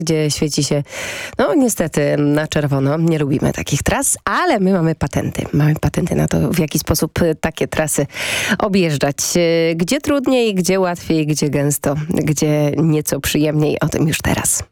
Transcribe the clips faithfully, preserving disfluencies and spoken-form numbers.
gdzie świeci się, no niestety na czerwono. Nie lubimy takich tras, ale my mamy patenty. Mamy patenty na to, w jaki sposób takie trasy objeżdżać. Gdzie trudniej, gdzie łatwiej, gdzie gęsto, gdzie nieco przyjemniej. O tym już teraz.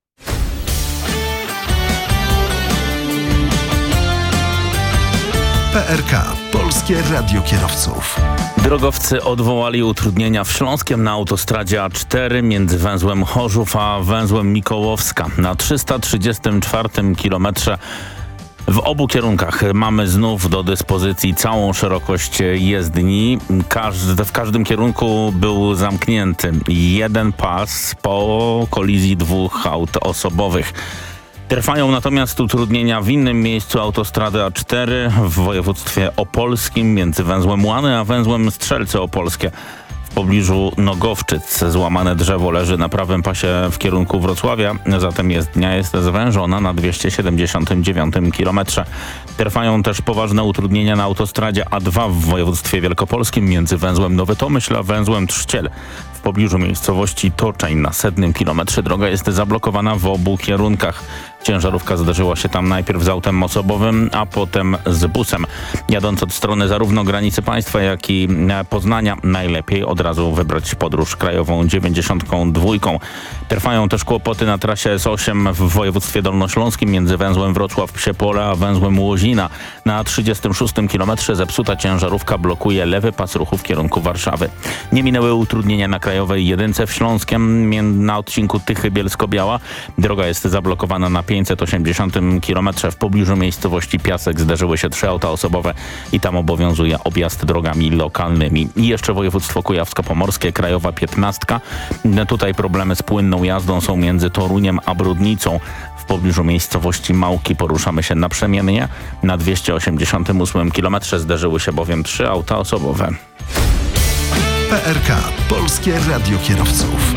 P R K. Polskie Radio Kierowców. Drogowcy odwołali utrudnienia w Śląskiem na autostradzie A cztery między węzłem Chorzów a węzłem Mikołowska. Na trzysta trzydziestym czwartym kilometrze w obu kierunkach mamy znów do dyspozycji całą szerokość jezdni. Każdy, w każdym kierunku był zamknięty jeden pas po kolizji dwóch aut osobowych. Trwają natomiast utrudnienia w innym miejscu autostrady A cztery w województwie opolskim między węzłem Łany a węzłem Strzelce Opolskie. W pobliżu Nogowczyc złamane drzewo leży na prawym pasie w kierunku Wrocławia, zatem jezdnia jest zwężona na dwieście siedemdziesiątym dziewiątym kilometrze. Trwają też poważne utrudnienia na autostradzie A dwa w województwie wielkopolskim między węzłem Nowy Tomyśl a węzłem Trzciel. W pobliżu miejscowości Toczeń na setnym kilometrze droga jest zablokowana w obu kierunkach. Ciężarówka zdarzyła się tam najpierw z autem osobowym, a potem z busem. Jadąc od strony zarówno granicy państwa, jak i Poznania, najlepiej od razu wybrać podróż krajową dziewięćdziesiątką dwójką. Trwają też kłopoty na trasie S osiem w województwie dolnośląskim między węzłem Wrocław-Psie Pole a węzłem Łozina. Na trzydziestym szóstym kilometrze zepsuta ciężarówka blokuje lewy pas ruchu w kierunku Warszawy. Nie minęły utrudnienia na krajowej jedynce w Śląskiem na odcinku Tychy-Bielsko-Biała. Droga jest zablokowana na pięćset osiemdziesiątym kilometrze. W pobliżu miejscowości Piasek zderzyły się trzy auta osobowe i tam obowiązuje objazd drogami lokalnymi. I jeszcze województwo kujawsko-pomorskie, krajowa piętnastka. Tutaj problemy z płynną jazdą są między Toruniem a Brudnicą. W pobliżu miejscowości Małki poruszamy się naprzemiennie. Na dwieście osiemdziesiątym ósmym kilometrze zderzyły się bowiem trzy auta osobowe. P R K. Polskie Radio Kierowców.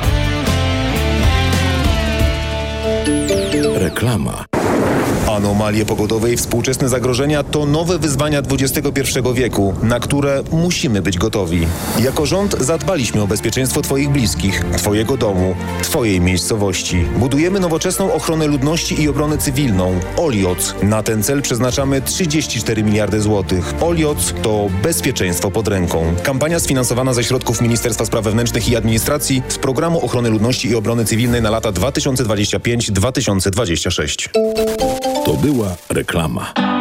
Reklama. Anomalie pogodowe i współczesne zagrożenia to nowe wyzwania dwudziestego pierwszego wieku, na które musimy być gotowi. Jako rząd zadbaliśmy o bezpieczeństwo Twoich bliskich, Twojego domu, Twojej miejscowości. Budujemy nowoczesną ochronę ludności i obronę cywilną. Olioc. Na ten cel przeznaczamy trzydzieści cztery miliardy złotych. Olioc to bezpieczeństwo pod ręką. Kampania sfinansowana ze środków Ministerstwa Spraw Wewnętrznych i Administracji z Programu Ochrony Ludności i Obrony Cywilnej na lata dwa tysiące dwudziesty piąty do dwa tysiące dwudziestego szóstego. To była reklama.